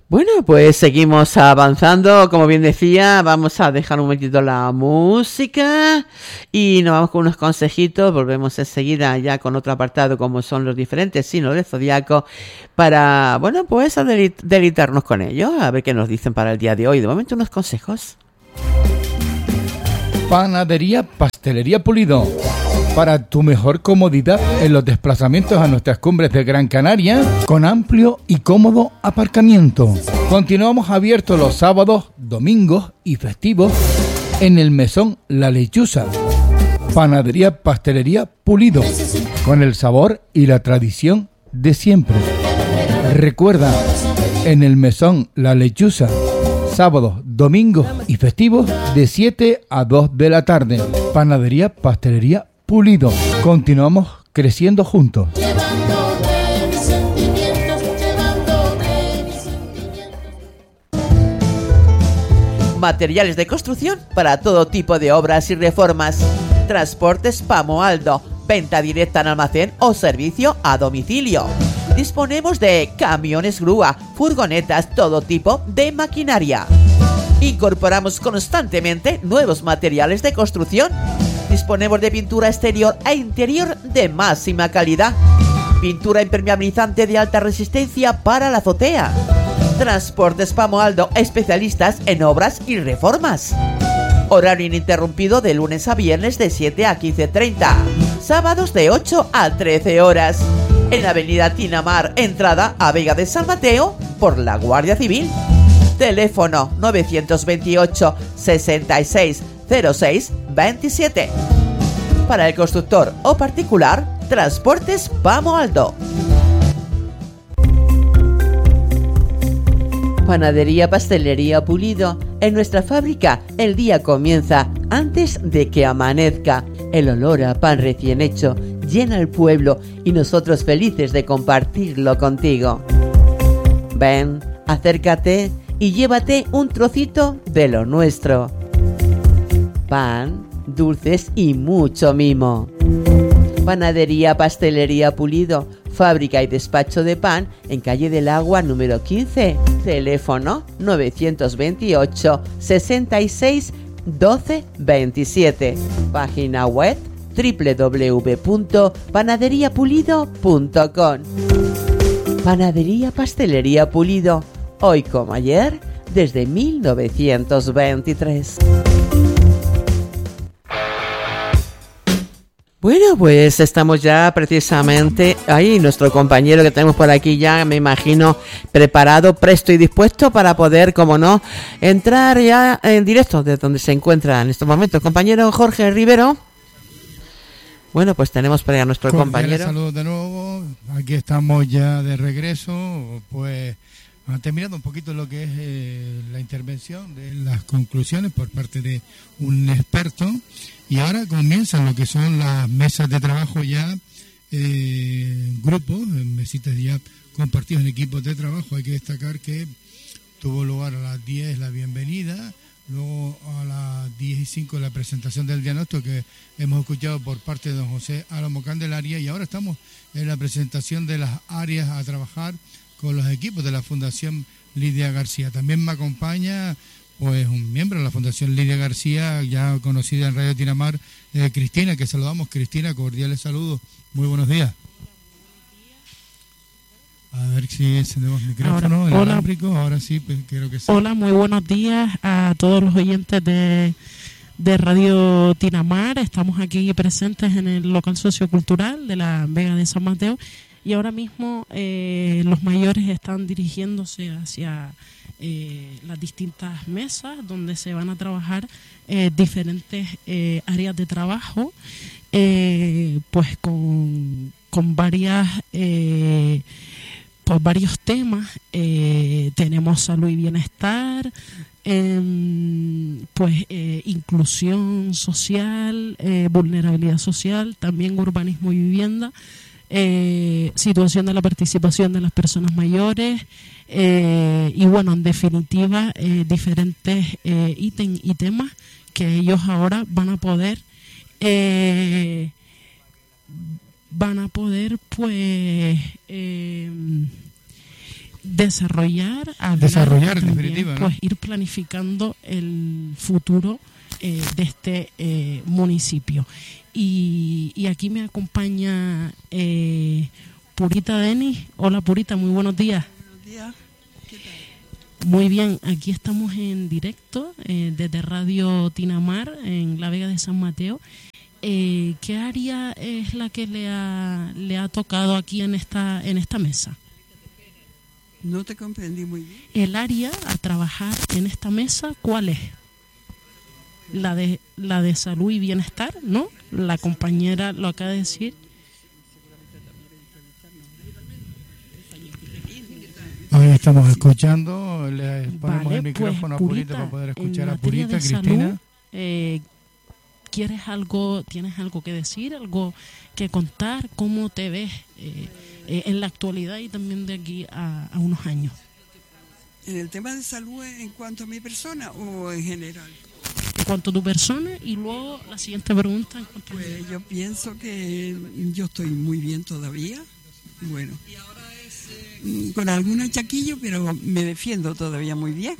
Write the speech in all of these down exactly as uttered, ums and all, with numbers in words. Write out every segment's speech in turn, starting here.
Bueno, pues seguimos avanzando, como bien decía, vamos a dejar un momentito la música y nos vamos con unos consejitos, volvemos enseguida ya con otro apartado como son los diferentes signos del zodiaco para, bueno, pues a delit- deleitarnos con ellos, a ver qué nos dicen para el día de hoy. De momento unos consejos. Panadería Pastelería Pulido. Para tu mejor comodidad en los desplazamientos a nuestras cumbres de Gran Canaria, con amplio y cómodo aparcamiento. Continuamos abiertos los sábados, domingos y festivos en el Mesón La Lechuza. Panadería Pastelería Pulido, con el sabor y la tradición de siempre. Recuerda, en el Mesón La Lechuza, sábados, domingos y festivos de siete a dos de la tarde. Panadería Pastelería Pulido. Continuamos creciendo juntos. Materiales de construcción para todo tipo de obras y reformas. Transportes Pamoaldo. Venta directa en almacén o servicio a domicilio. Disponemos de camiones grúa, furgonetas, todo tipo de maquinaria. Incorporamos constantemente nuevos materiales de construcción. Disponemos de pintura exterior e interior de máxima calidad. Pintura impermeabilizante de alta resistencia para la azotea. Transportes Pamoaldo, especialistas en obras y reformas. Horario ininterrumpido de lunes a viernes de siete a quince treinta. Sábados de ocho a trece horas. En Avenida Tinamar, entrada a Vega de San Mateo, por la Guardia Civil. Teléfono novecientos veintiocho, sesenta y seis, cero seis, veintisiete. Para el constructor o particular, Transportes Pamoaldo. Panadería Pastelería Pulido. En nuestra fábrica el día comienza antes de que amanezca. El olor a pan recién hecho llena el pueblo y nosotros felices de compartirlo contigo. Ven, acércate y llévate un trocito de lo nuestro. Pan, dulces y mucho mimo. Panadería Pastelería Pulido. Fábrica y despacho de pan en calle del Agua número quince. Teléfono novecientos veintiocho, sesenta y seis, doce, veintisiete. Página web doble u doble u doble u punto panadería pulido punto com. Panadería Pastelería Pulido. Hoy como ayer, desde mil novecientos veintitrés. Bueno, pues estamos ya precisamente ahí, nuestro compañero que tenemos por aquí ya, me imagino, preparado, presto y dispuesto para poder, como no, entrar ya en directo de donde se encuentra en estos momentos. Compañero Jorge Rivero. Bueno, pues tenemos para allá a nuestro Cordiales compañero. Saludos de nuevo, aquí estamos ya de regreso, pues terminando un poquito lo que es eh, la intervención de las conclusiones por parte de un experto. Y ahora comienzan lo que son las mesas de trabajo ya, eh, grupos, mesitas ya compartidos en equipos de trabajo. Hay que destacar que tuvo lugar a las diez la bienvenida, luego a las diez y cinco la presentación del diagnóstico que hemos escuchado por parte de don José Álamo Candelaria, y ahora estamos en la presentación de las áreas a trabajar con los equipos de la Fundación Lidia García. También me acompaña pues un miembro de la Fundación Lidia García, ya conocida en Radio Tinamar, eh, Cristina, que saludamos. Cristina, cordiales saludos, muy buenos días. A ver si encendemos micrófono, ahora, inalámbrico, hola, ahora sí, pues, creo que sí. Hola, muy buenos días a todos los oyentes de, de Radio Tinamar. Estamos aquí presentes en el local sociocultural de la Vega de San Mateo, y ahora mismo eh, los mayores están dirigiéndose hacia Eh, las distintas mesas donde se van a trabajar eh, diferentes eh, áreas de trabajo, eh, pues con, con varias eh, pues varios temas. Eh, tenemos salud y bienestar, eh, pues eh, inclusión social, eh, vulnerabilidad social, también urbanismo y vivienda, eh, situación de la participación de las personas mayores. Eh, y bueno, en definitiva, eh, diferentes eh, ítems y temas que ellos ahora van a poder eh, van a poder pues eh, desarrollar, hablar, desarrollar en también, definitiva, ¿no? Pues ir planificando el futuro eh, de este eh, municipio. Y, y aquí me acompaña eh, Purita Denis. Hola Purita, muy buenos días. Buenos días. ¿Qué tal? Muy bien, aquí estamos en directo eh, desde Radio Tinamar en la Vega de San Mateo. Eh, ¿Qué área es la que le ha, le ha tocado aquí en esta, en esta mesa? No te comprendí muy bien. El área a trabajar en esta mesa, ¿cuál es? La de la de salud y bienestar, ¿no? La compañera lo acaba de decir. Hoy estamos escuchando, le ponemos Vale, el micrófono pues, a Purita Purita, para poder en escuchar a materia Purita, de Cristina. salud, eh, ¿quieres algo, tienes algo que decir, algo que contar? ¿Cómo te ves eh, eh, en la actualidad y también de aquí a, a unos años? ¿En el tema de salud en cuanto a mi persona o en general? En cuanto a tu persona, y luego la siguiente pregunta en cuanto a... Pues yo pienso que yo estoy muy bien todavía. Bueno, mm, con algún achaquillo, pero me defiendo todavía muy bien.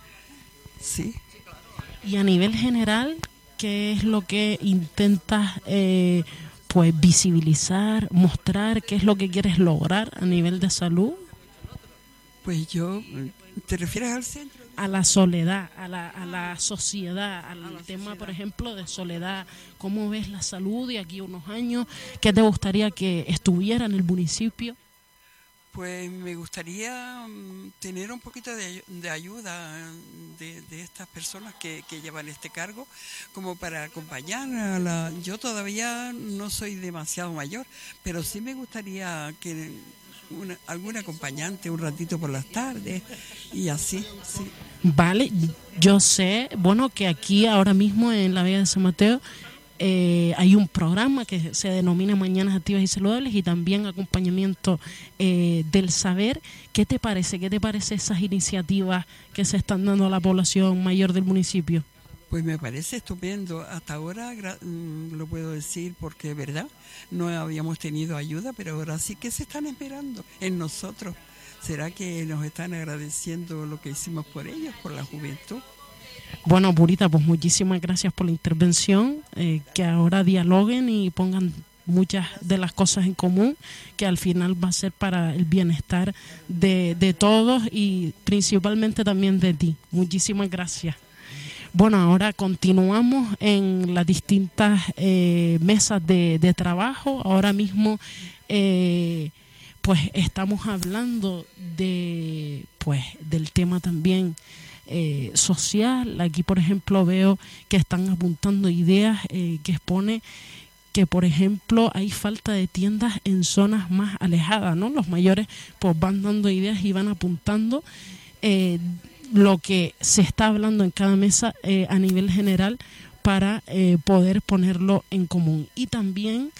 Sí. Y a nivel general, ¿qué es lo que intentas eh, pues visibilizar, mostrar? ¿Qué es lo que quieres lograr a nivel de salud? Pues yo, ¿te refieres al centro? A la soledad, a la, a la sociedad, al a tema, sociedad. Por ejemplo, de soledad. ¿Cómo ves la salud de aquí a unos años? ¿Qué te gustaría que estuviera en el municipio? Pues me gustaría um, tener un poquito de, de ayuda de, de estas personas que, que llevan este cargo, como para acompañar a la... Yo todavía no soy demasiado mayor, pero sí me gustaría que una, algún acompañante un ratito por las tardes y así, sí. Vale, yo sé, bueno, que aquí ahora mismo en la Vega de San Mateo Eh, hay un programa que se denomina Mañanas Activas y Saludables y también acompañamiento eh, del saber. ¿Qué te parece? ¿Qué te parece esas iniciativas que se están dando a la población mayor del municipio? Pues me parece estupendo. Hasta ahora lo puedo decir porque, ¿verdad? No habíamos tenido ayuda, pero ahora sí que se están esperando en nosotros. ¿Será que nos están agradeciendo lo que hicimos por ellos, por la juventud? Bueno, Purita, pues muchísimas gracias por la intervención, eh, que ahora dialoguen y pongan muchas de las cosas en común, que al final va a ser para el bienestar de, de todos y principalmente también de ti. Muchísimas gracias. Bueno, ahora continuamos en las distintas eh, mesas de, de trabajo. Ahora mismo eh, pues estamos hablando de pues del tema también Eh, social. Aquí, por ejemplo, veo que están apuntando ideas eh, que expone que, por ejemplo, hay falta de tiendas en zonas más alejadas, ¿no? Los mayores pues van dando ideas y van apuntando eh, lo que se está hablando en cada mesa eh, a nivel general para eh, poder ponerlo en común. Y también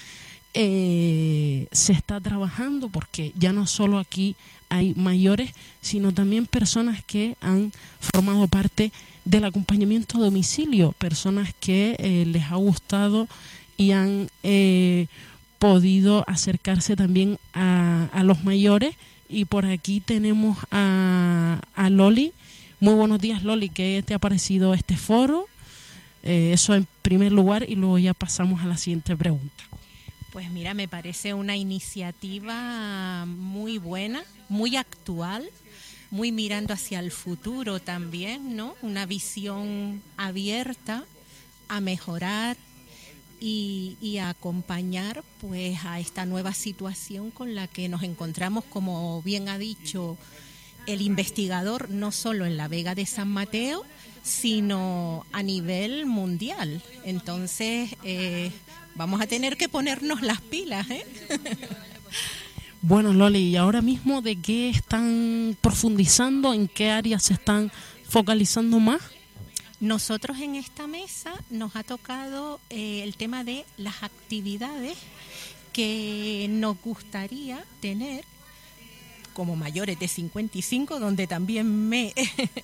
eh, se está trabajando porque ya no solo aquí hay mayores, sino también personas que han formado parte del acompañamiento a domicilio, personas que eh, les ha gustado y han eh, podido acercarse también a, a los mayores. Y por aquí tenemos a, a Loli. Muy buenos días, Loli. ¿Qué te ha parecido este foro? Eh, eso en primer lugar, y luego ya pasamos a la siguiente pregunta. Pues mira, me parece una iniciativa muy buena, muy actual, muy mirando hacia el futuro también, ¿no? Una visión abierta a mejorar y, y a acompañar pues a esta nueva situación con la que nos encontramos, como bien ha dicho el investigador, no solo en la Vega de San Mateo, sino a nivel mundial. Entonces, eh, vamos a tener que ponernos las pilas, ¿eh? Bueno, Loli, ¿y ahora mismo de qué están profundizando? ¿En qué áreas se están focalizando más? Nosotros en esta mesa nos ha tocado eh, el tema de las actividades que nos gustaría tener como mayores de cincuenta y cinco, donde también me,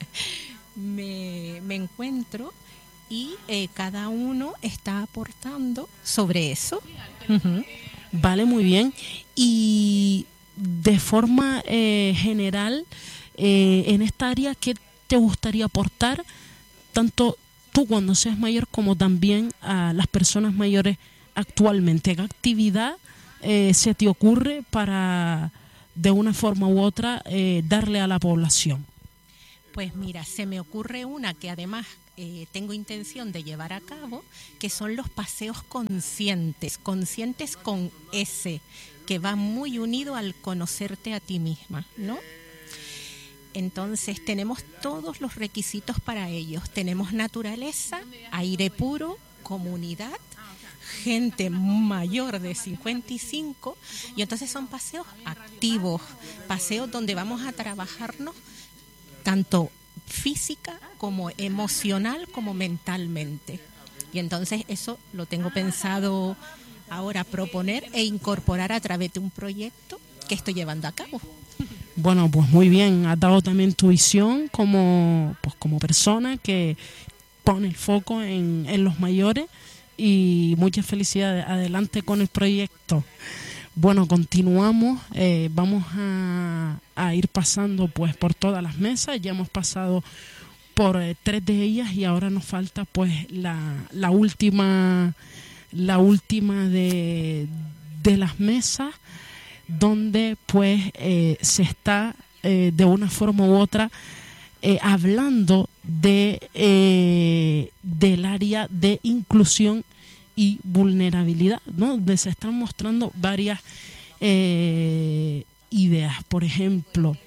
me, me encuentro, y eh, cada uno está aportando sobre eso. Uh-huh. Vale, muy bien. Y de forma eh, general, eh, en esta área, ¿qué te gustaría aportar, tanto tú cuando seas mayor como también a las personas mayores actualmente? ¿Qué actividad eh, se te ocurre para, de una forma u otra, eh, darle a la población? Pues mira, se me ocurre una que además eh, tengo intención de llevar a cabo, que son los paseos conscientes, conscientes con S, que va muy unido al conocerte a ti misma, ¿no? Entonces tenemos todos los requisitos para ellos. Tenemos naturaleza, aire puro, comunidad, gente mayor de cincuenta y cinco, y entonces son paseos activos, paseos donde vamos a trabajarnos tanto física como emocional como mentalmente. Y entonces eso lo tengo pensado ahora proponer e incorporar a través de un proyecto que estoy llevando a cabo. Bueno, pues muy bien, has dado también tu visión como, pues como persona que pone el foco en, en los mayores, y muchas felicidades, adelante con el proyecto. Bueno, continuamos, eh, vamos a, a ir pasando pues por todas las mesas, ya hemos pasado por eh, tres de ellas y ahora nos falta pues la, la última, la última de, de las mesas, donde pues eh, se está eh, de una forma u otra eh, hablando de eh, del área de inclusión y vulnerabilidad, ¿no? Donde se están mostrando varias eh, ideas. Por ejemplo,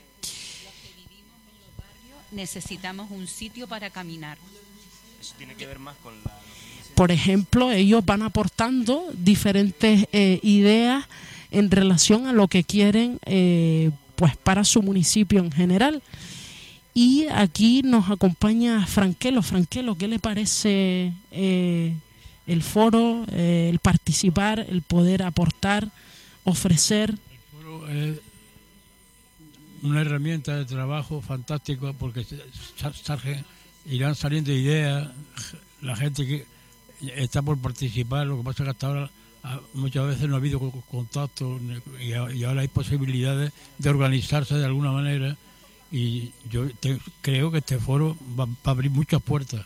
necesitamos un sitio para caminar. Eso tiene que ver más con la... Por ejemplo, ellos van aportando diferentes eh, ideas en relación a lo que quieren eh, pues para su municipio en general. Y aquí nos acompaña Franquelo. Franquelo, ¿qué le parece eh, el foro, eh, el participar, el poder aportar, ofrecer? El foro es una herramienta de trabajo fantástica, porque sarge, irán saliendo ideas, la gente que está por participar. Lo que pasa es que hasta ahora muchas veces no ha habido contacto y ahora hay posibilidades de organizarse de alguna manera, y yo te, creo que este foro va, va a abrir muchas puertas.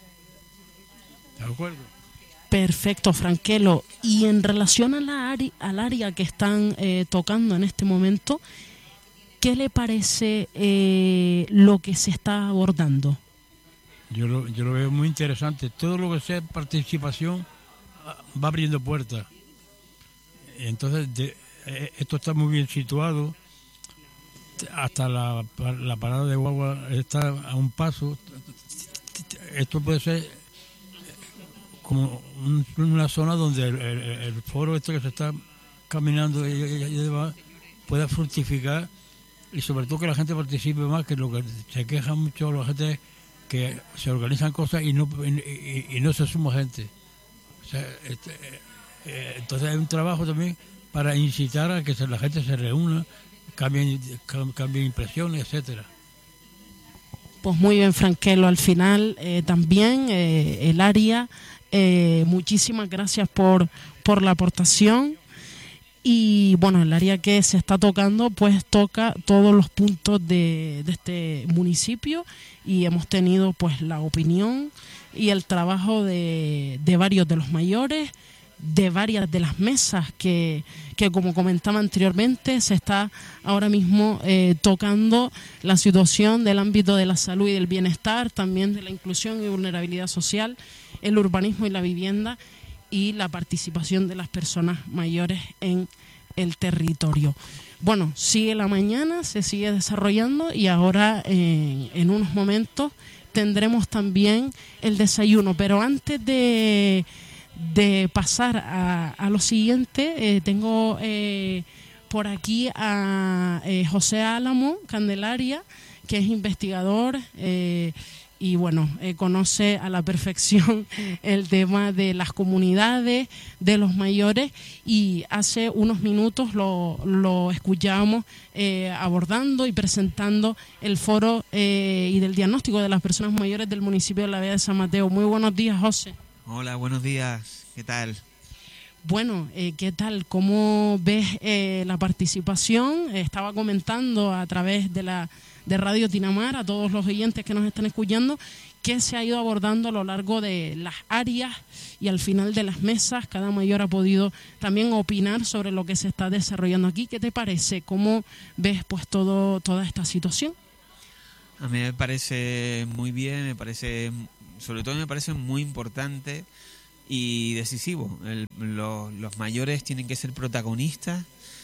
¿De acuerdo? Perfecto, Franquelo. Y en relación a la área, al área que están eh, tocando en este momento, ¿qué le parece eh, lo que se está abordando? Yo lo, yo lo veo muy interesante. Todo lo que sea participación va abriendo puertas. Entonces, de, esto está muy bien situado. Hasta la, la parada de guagua está a un paso. Esto puede ser como un, una zona donde el, el, el foro este que se está caminando y, y, y demás pueda fructificar, y sobre todo que la gente participe más, que lo que se queja mucho la gente es que se organizan cosas y no, y, y no se suma gente. O sea, este, eh, entonces hay un trabajo también para incitar a que se, la gente se reúna, cambien, cambien impresiones, etcétera. Pues muy bien, Franquelo. Al final eh, también eh, el área, eh, muchísimas gracias por, por la aportación. Y bueno, el área que se está tocando pues toca todos los puntos de, de este municipio, y hemos tenido pues la opinión y el trabajo de, de varios de los mayores, de varias de las mesas que, que como comentaba anteriormente, se está ahora mismo eh, tocando la situación del ámbito de la salud y del bienestar, también de la inclusión y vulnerabilidad social, el urbanismo y la vivienda, y la participación de las personas mayores en el territorio. Bueno, sigue la mañana, se sigue desarrollando, y ahora eh, en unos momentos tendremos también el desayuno. Pero antes de, de pasar a, a lo siguiente, eh, tengo eh, por aquí a eh, José Álamo Candelaria, que es investigador eh, y bueno, eh, conoce a la perfección el tema de las comunidades, de los mayores, y hace unos minutos lo, lo escuchábamos eh, abordando y presentando el foro eh, y del diagnóstico de las personas mayores del municipio de la Vega de San Mateo. Muy buenos días, José. Hola, buenos días, ¿qué tal? Bueno, eh, ¿qué tal? ¿Cómo ves eh, la participación? Estaba comentando a través de la de Radio Tinamar a todos los oyentes que nos están escuchando que se ha ido abordando a lo largo de las áreas y al final de las mesas. Cada mayor ha podido también opinar sobre lo que se está desarrollando aquí. ¿Qué te parece? ¿Cómo ves pues todo toda esta situación? A mí me parece muy bien, me parece, sobre todo me parece muy importante y decisivo. El, los, los mayores tienen que ser protagonistas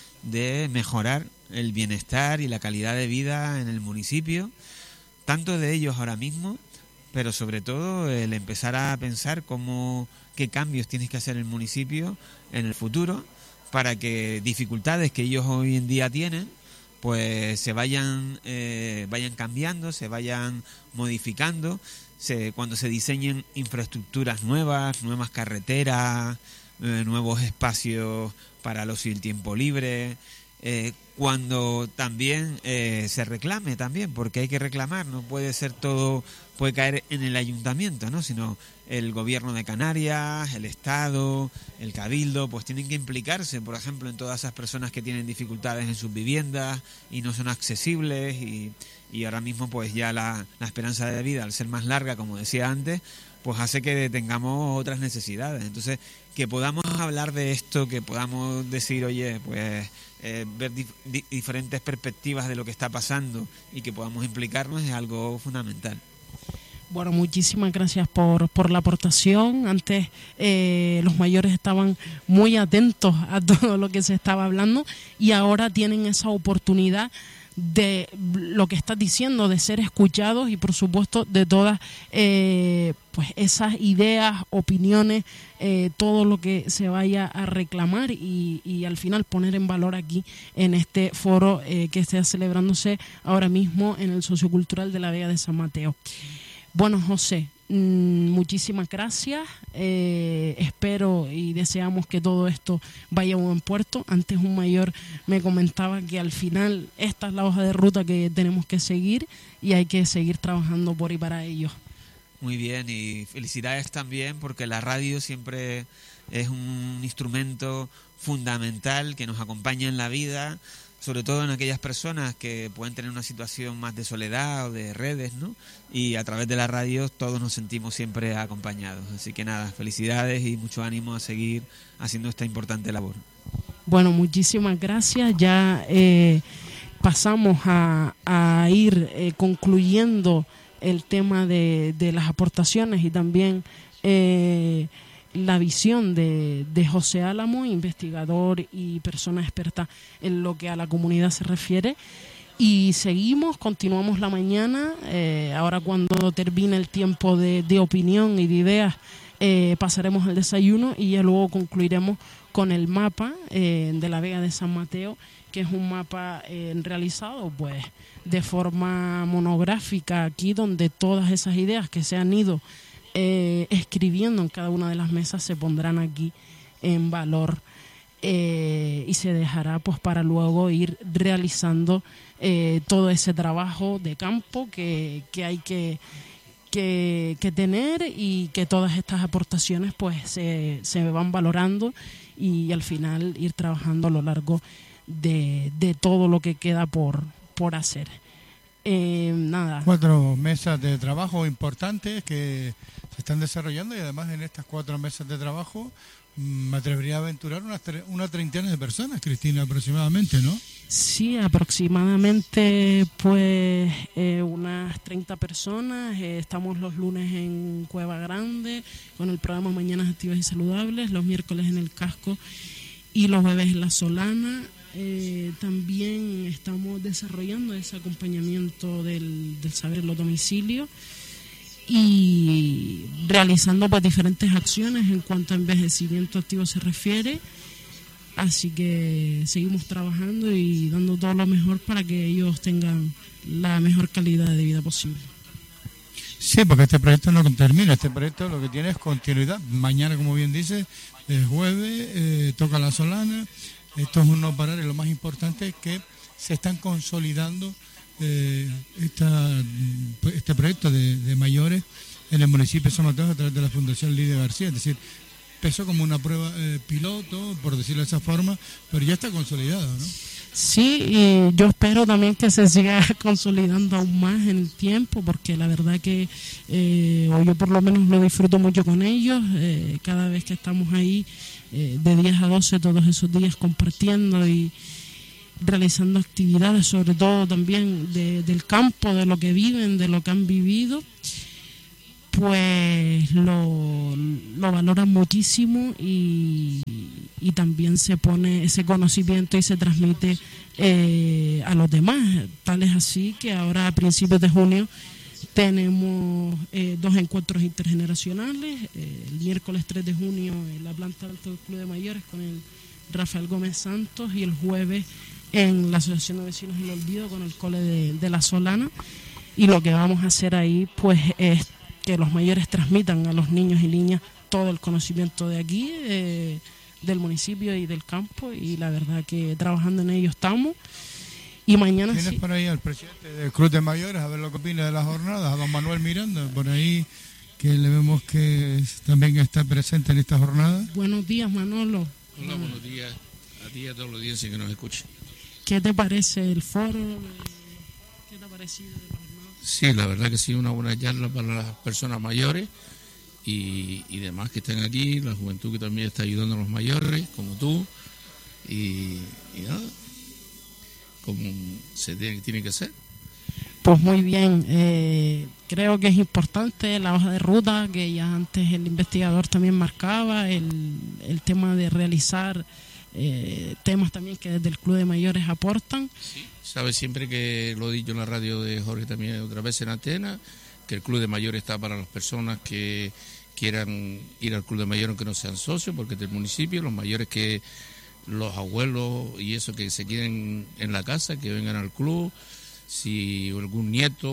de mejorar el bienestar y la calidad de vida en el municipio, tanto de ellos ahora mismo, pero sobre todo el empezar a pensar cómo, qué cambios tiene que hacer el municipio en el futuro para que dificultades que ellos hoy en día tienen pues se vayan eh, vayan cambiando, se vayan modificando, se, cuando se diseñen infraestructuras nuevas, nuevas carreteras, eh, nuevos espacios para el ocio y el tiempo libre, eh, cuando también eh, se reclame también, porque hay que reclamar, no puede ser todo, puede caer en el ayuntamiento, ¿no? Sino el gobierno de Canarias, el Estado, el Cabildo, pues tienen que implicarse, por ejemplo, en todas esas personas que tienen dificultades en sus viviendas y no son accesibles y, y ahora mismo pues ya la, la esperanza de vida, al ser más larga, como decía antes, pues hace que tengamos otras necesidades. Entonces, que podamos hablar de esto, que podamos decir, oye, pues eh, ver dif di diferentes perspectivas de lo que está pasando y que podamos implicarnos es algo fundamental. Bueno, muchísimas gracias por, por la aportación. Antes eh, los mayores estaban muy atentos a todo lo que se estaba hablando y ahora tienen esa oportunidad de lo que estás diciendo, de ser escuchados y por supuesto de todas eh, pues esas ideas, opiniones, eh, todo lo que se vaya a reclamar y, y al final poner en valor aquí en este foro eh, que está celebrándose ahora mismo en el Sociocultural de la Vega de San Mateo. Bueno, José, mmm, muchísimas gracias. Eh, espero y deseamos que todo esto vaya a buen puerto. Antes un mayor me comentaba que al final esta es la hoja de ruta que tenemos que seguir y hay que seguir trabajando por y para ello. Muy bien, y felicidades también porque la radio siempre es un instrumento fundamental que nos acompaña en la vida, sobre todo en aquellas personas que pueden tener una situación más de soledad o de redes, ¿no? Y a través de la radio todos nos sentimos siempre acompañados. Así que nada, felicidades y mucho ánimo a seguir haciendo esta importante labor. Bueno, muchísimas gracias. Ya eh, pasamos a, a ir eh, concluyendo el tema de, de las aportaciones y también eh, la visión de, de José Álamo, investigador y persona experta en lo que a la comunidad se refiere. Y seguimos, continuamos la mañana. Eh, ahora cuando termine el tiempo de, de opinión y de ideas, eh, pasaremos al desayuno y ya luego concluiremos con el mapa eh, de la Vega de San Mateo, que es un mapa eh, realizado pues de forma monográfica aquí, donde todas esas ideas que se han ido Eh, escribiendo en cada una de las mesas se pondrán aquí en valor eh, y se dejará pues para luego ir realizando eh, todo ese trabajo de campo que, que hay que, que, que tener y que todas estas aportaciones pues se, se van valorando y al final ir trabajando a lo largo de, de todo lo que queda por, por hacer. Eh, nada. Cuatro mesas de trabajo importantes que se están desarrollando y además en estas cuatro mesas de trabajo me atrevería a aventurar una, una treintena de personas, Cristina, aproximadamente, ¿no? Sí, aproximadamente pues eh, unas treinta personas. Eh, estamos los lunes en Cueva Grande con el programa Mañanas Activas y Saludables, los miércoles en el Casco y los jueves en La Solana. Eh, también estamos desarrollando ese acompañamiento del, del saber en los domicilios y realizando pues diferentes acciones en cuanto a envejecimiento activo se refiere. Así que seguimos trabajando y dando todo lo mejor para que ellos tengan la mejor calidad de vida posible. Sí, porque este proyecto no termina, este proyecto lo que tiene es continuidad. Mañana, como bien dice, es jueves, eh, toca La Solana. Esto es un no parar y lo más importante es que se están consolidando eh, esta, este proyecto de, de mayores en el municipio de San Mateo a través de la Fundación Lidia García. Es decir, empezó como una prueba eh, piloto, por decirlo de esa forma, pero ya está consolidado, ¿no? Sí, y yo espero también que se siga consolidando aún más en el tiempo, porque la verdad que eh, o yo por lo menos lo disfruto mucho con ellos, eh, cada vez que estamos ahí eh, de diez a doce todos esos días compartiendo y realizando actividades, sobre todo también de, del campo, de lo que viven, de lo que han vivido, pues lo, lo valoran muchísimo y, y también se pone ese conocimiento y se transmite eh, a los demás. Tal es así que ahora a principios de junio tenemos eh, dos encuentros intergeneracionales, eh, el miércoles tres de junio en la planta alta del Club de Mayores con el Rafael Gómez Santos y el jueves en la Asociación de Vecinos del Olvido con el Cole de, de La Solana, y lo que vamos a hacer ahí pues es que los mayores transmitan a los niños y niñas todo el conocimiento de aquí, eh, del municipio y del campo, y la verdad que trabajando en ello estamos. Y mañana ¿Tienes sí. por ahí al presidente del Club de Mayores a ver lo que opina de las jornadas, a don Manuel Miranda, por ahí, que le vemos que también está presente en esta jornada? Buenos días, Manolo. Hola, buenos días a ti y a toda la audiencia que nos escuche. ¿Qué te parece el foro? ¿Qué te ha parecido? Sí, la verdad que sí, una buena charla para las personas mayores y, y demás que están aquí, la juventud que también está ayudando a los mayores, como tú, y, y nada, como se tiene, tiene que ser. Pues muy bien, eh, creo que es importante la hoja de ruta que ya antes el investigador también marcaba, el, el tema de realizar eh, temas también que desde el Club de Mayores aportan. Sí, sabes siempre que lo he dicho en la radio de Jorge también otra vez en antena, que el Club de Mayores está para las personas que quieran ir al Club de Mayores aunque no sean socios, porque es del municipio, los mayores que los abuelos y eso que se queden en la casa, que vengan al club. Si algún nieto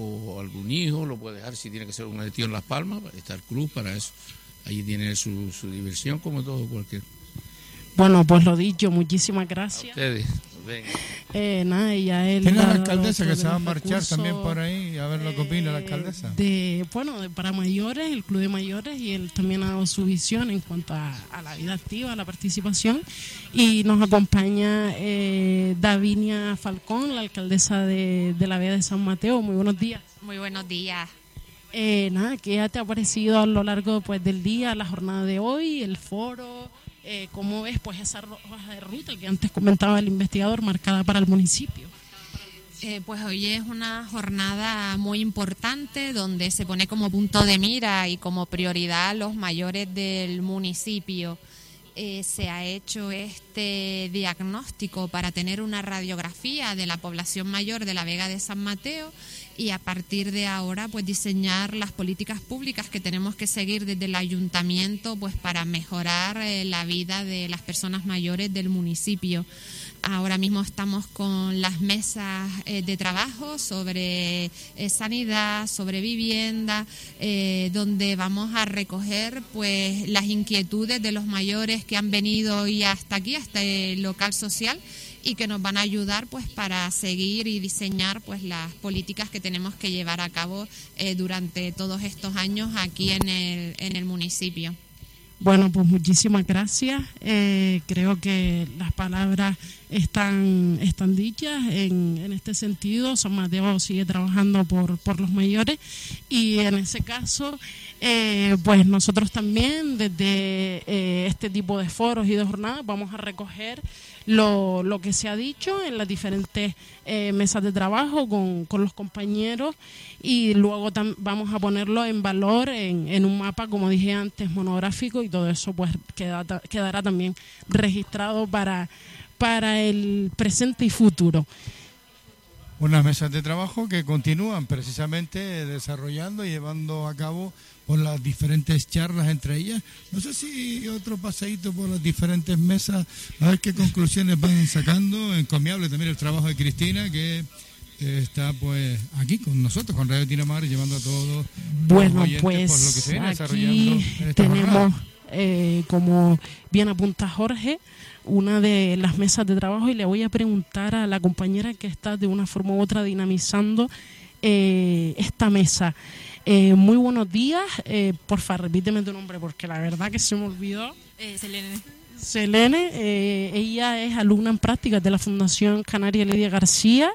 o algún hijo lo puede dejar, si tiene que ser un tío en Las Palmas, está el club para eso. Allí tiene su, su diversión como todo cualquier. Bueno, pues lo dicho, muchísimas gracias. A ustedes, venga. Eh, nada, y a él. Tiene la alcaldesa que se va a marchar también por ahí, a ver lo que opina la alcaldesa. De, bueno, de para mayores, el Club de Mayores, y él también ha dado su visión en cuanto a, a la vida activa, a la participación. Y nos acompaña eh, Davinia Falcón, la alcaldesa de, de la Vega de San Mateo. Muy buenos días. Muy buenos días. Eh, nada, ¿qué te ha parecido a lo largo pues del día, la jornada de hoy, el foro? Eh, ¿Cómo ves pues esa hoja de ruta que antes comentaba el investigador marcada para el municipio? Eh, pues hoy es una jornada muy importante donde se pone como punto de mira y como prioridad los mayores del municipio. Eh, se ha hecho este diagnóstico para tener una radiografía de la población mayor de la Vega de San Mateo y a partir de ahora pues diseñar las políticas públicas que tenemos que seguir desde el ayuntamiento pues para mejorar eh, la vida de las personas mayores del municipio. Ahora mismo estamos con las mesas eh, de trabajo sobre eh, sanidad, sobre vivienda, eh, donde vamos a recoger pues las inquietudes de los mayores que han venido hoy hasta aquí, hasta el local social, y que nos van a ayudar pues para seguir y diseñar pues las políticas que tenemos que llevar a cabo eh, durante todos estos años aquí en el, en el municipio. Bueno, pues muchísimas gracias. Eh, creo que las palabras están, están dichas en, en este sentido. San Mateo sigue trabajando por, por los mayores y en ese caso, eh, pues nosotros también desde eh, este tipo de foros y de jornadas vamos a recoger lo, lo que se ha dicho en las diferentes eh, mesas de trabajo con, con los compañeros y luego tam- vamos a ponerlo en valor en, en un mapa, como dije antes, monográfico, y todo eso pues queda, quedará también registrado para, para el presente y futuro. Unas mesas de trabajo que continúan precisamente desarrollando y llevando a cabo por las diferentes charlas entre ellas. No sé si otro paseíto por las diferentes mesas, a ver qué conclusiones van sacando. Encomiable también el trabajo de Cristina, que eh, está pues aquí con nosotros, con Radio Tinamar, llevando a todos bueno, los oyentes pues por lo que se viene aquí desarrollando en esta tenemos, jornada. eh, como bien apunta Jorge, una de las mesas de trabajo, y le voy a preguntar a la compañera que está de una forma u otra dinamizando eh, esta mesa. Eh, muy buenos días. Eh, porfa, repíteme tu nombre porque la verdad que se me olvidó. Eh, Selene. Selene, eh, ella es alumna en prácticas de la Fundación Canaria Lidia García.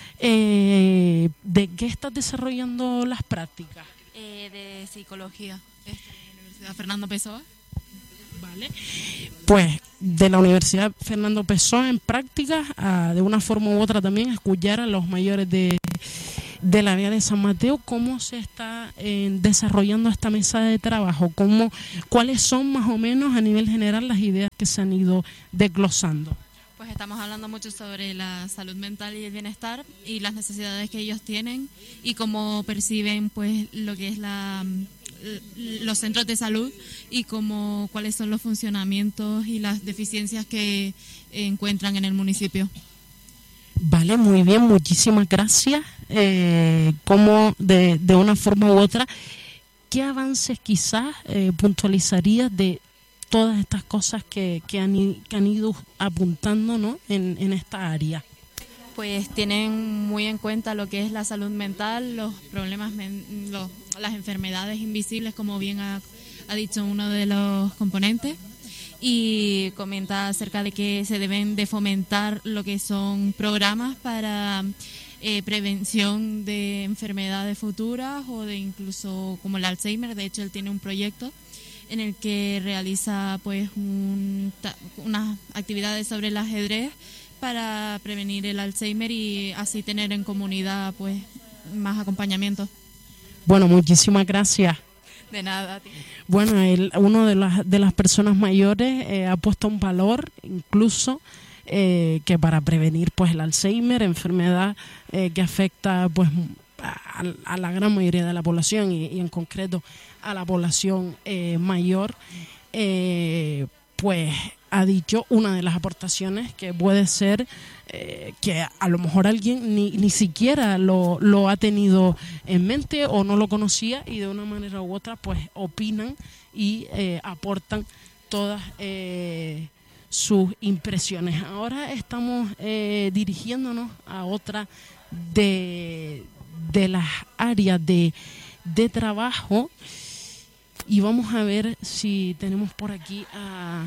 Eh, ¿De qué estás desarrollando las prácticas? Eh, de psicología. En la Universidad Fernando Pessoa. Vale. Pues de la Universidad Fernando Pessoa en prácticas, a, de una forma u otra también escuchar a los mayores de, de la Vega de San Mateo cómo se está eh, desarrollando esta mesa de trabajo, cómo, cuáles son más o menos a nivel general las ideas que se han ido desglosando. Pues estamos hablando mucho sobre la salud mental y el bienestar y las necesidades que ellos tienen y cómo perciben pues lo que es la los centros de salud y cómo cuáles son los funcionamientos y las deficiencias que encuentran en el municipio. Vale, muy bien, muchísimas gracias. Eh, como de, de una forma u otra, ¿qué avances quizás eh, puntualizarías de todas estas cosas que, que, han, que han ido apuntando, ¿no? en, en esta área? Pues tienen muy en cuenta lo que es la salud mental, los problemas, los, las enfermedades invisibles, como bien ha, ha dicho uno de los componentes, y comenta acerca de que se deben de fomentar lo que son programas para eh, prevención de enfermedades futuras o de incluso como el Alzheimer. De hecho, él tiene un proyecto en el que realiza pues un, unas actividades sobre el ajedrez para prevenir el Alzheimer y así tener en comunidad pues más acompañamiento. Bueno, muchísimas gracias. De nada. Tío. Bueno, el, uno de las de las personas mayores eh, ha puesto un valor incluso eh, que para prevenir pues el Alzheimer, enfermedad eh, que afecta pues a, a la gran mayoría de la población y, y en concreto a la población eh, mayor, eh, pues ha dicho una de las aportaciones que puede ser eh, que a lo mejor alguien ni, ni siquiera lo, lo ha tenido en mente o no lo conocía y de una manera u otra pues opinan y eh, aportan todas eh, sus impresiones. Ahora estamos eh, dirigiéndonos a otra de, de las áreas de, de trabajo y vamos a ver si tenemos por aquí a...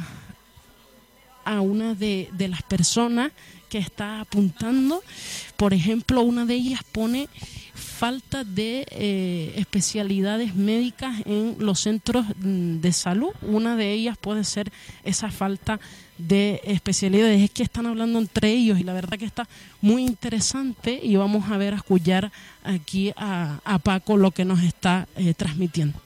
a una de, de las personas que está apuntando. Por ejemplo, una de ellas pone falta de eh, especialidades médicas en los centros de salud. Una de ellas puede ser esa falta de especialidades. Es que están hablando entre ellos y la verdad que está muy interesante y vamos a ver, a escuchar aquí a, a Paco lo que nos está eh, transmitiendo.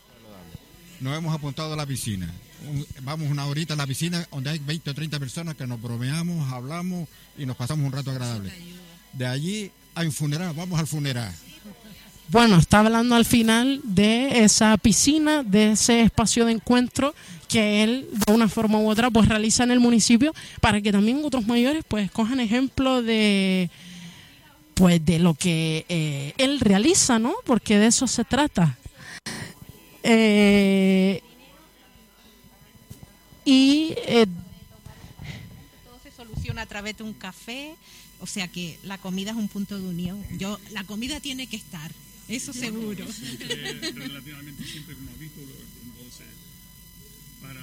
Nos hemos apuntado a la piscina. Vamos una horita a la piscina donde hay veinte o treinta personas que nos bromeamos, hablamos y nos pasamos un rato agradable. De allí hay un funeral, vamos al funeral. Bueno, está hablando al final de esa piscina, de ese espacio de encuentro que él de una forma u otra pues realiza en el municipio para que también otros mayores pues cojan ejemplo de pues de lo que eh, él realiza, ¿no? Porque de eso se trata. Eh, y eh, todo se soluciona a través de un café, o sea que la comida es un punto de unión. Yo la comida tiene que estar, eso seguro. Eh, relativamente siempre como ha visto, entonces para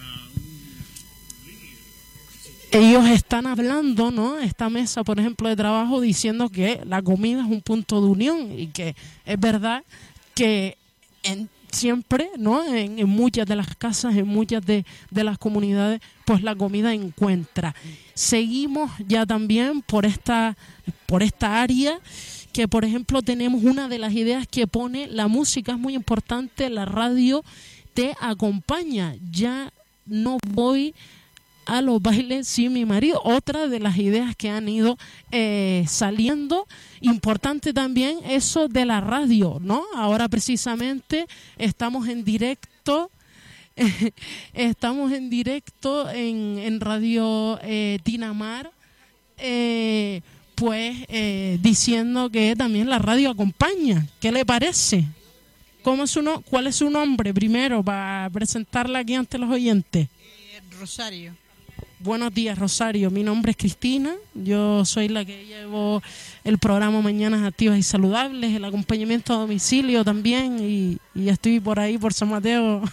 un ellos están hablando, ¿no? Esta mesa, por ejemplo, de trabajo diciendo que la comida es un punto de unión y que es verdad que en siempre, ¿no? En, en muchas de las casas, en muchas de, de las comunidades, pues la comida encuentra. Seguimos ya también por esta, por esta área que, por ejemplo, tenemos una de las ideas que pone la música, es muy importante, la radio te acompaña. Ya no voy a los bailes sin mi marido. Otra de las ideas que han ido eh, saliendo. Importante también eso de la radio, ¿no? Ahora precisamente estamos en directo, eh, estamos en directo en, en Radio eh, Tinamar, eh, pues eh, diciendo que también la radio acompaña. ¿Qué le parece? ¿Cómo es su no- ¿Cuál es su nombre primero para presentarla aquí ante los oyentes? Eh, Rosario. Buenos días, Rosario. Mi nombre es Cristina. Yo soy la que llevo el programa Mañanas Activas y Saludables, el acompañamiento a domicilio también, y, y estoy por ahí, por San Mateo,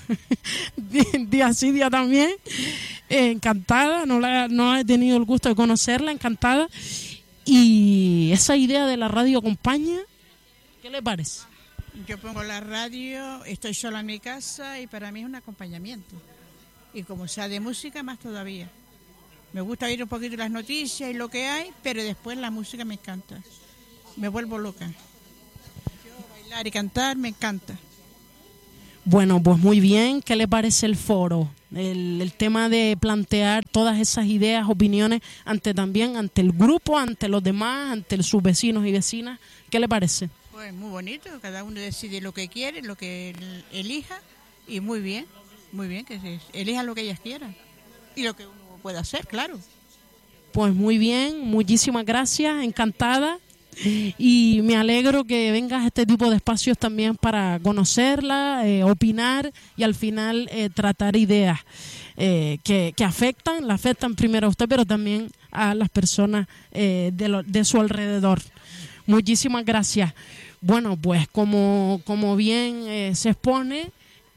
día sí, día también. Eh, encantada, no, la, no he tenido el gusto de conocerla, encantada. Y esa idea de la radio acompaña, ¿qué le parece? Yo pongo la radio, estoy sola en mi casa y para mí es un acompañamiento. Y como sea de música, más todavía. Me gusta oír un poquito las noticias y lo que hay, pero después la música me encanta. Me vuelvo loca. Yo bailar y cantar me encanta. Bueno, pues muy bien. ¿Qué le parece el foro? El, el tema de plantear todas esas ideas, opiniones, ante también ante el grupo, ante los demás, ante sus vecinos y vecinas. ¿Qué le parece? Pues muy bonito. Cada uno decide lo que quiere, lo que elija. Y muy bien, muy bien, que se elijan lo que ellas quieran. Y lo que uno puede hacer, claro. Pues muy bien, muchísimas gracias, encantada, y me alegro que vengas a este tipo de espacios también para conocerla, eh, opinar y al final eh, tratar ideas eh, que, que afectan, la afectan primero a usted, pero también a las personas eh, de, lo, de su alrededor. Muchísimas gracias. Bueno, pues como, como bien eh, se expone,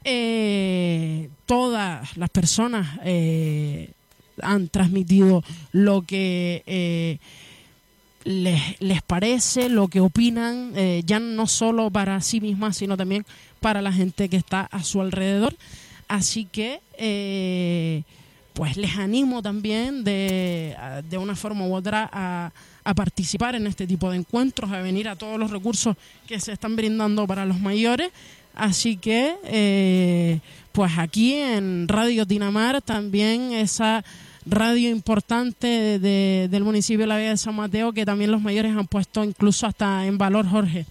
eh, todas las personas eh, han transmitido lo que eh, les, les parece, lo que opinan, eh, ya no solo para sí mismas, sino también para la gente que está a su alrededor. Así que, eh, pues les animo también de, de una forma u otra a, a participar en este tipo de encuentros, a venir a todos los recursos que se están brindando para los mayores. Así que, eh, pues aquí en Radio Tinamar, también esa radio importante de, de, del municipio de la Vega de San Mateo, que también los mayores han puesto incluso hasta en valor, Jorge.